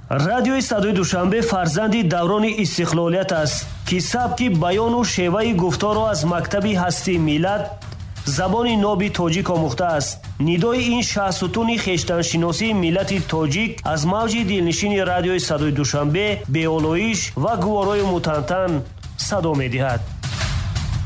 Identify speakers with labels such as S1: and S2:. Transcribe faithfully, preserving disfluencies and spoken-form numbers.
S1: радиои Садои Душанбе фарзанди даврони истиқлолият аст, ки сабки баёну шеваи гуфторро аз мактаби ҳастии миллат забони ноби тоҷик омӯхта аст. нидои ин шаҳсутуни хештаншиносии миллати тоҷик аз мавҷи дилнишини радиои Садои Душанбе беолоиш ва гуворои мутантан садо медиҳад.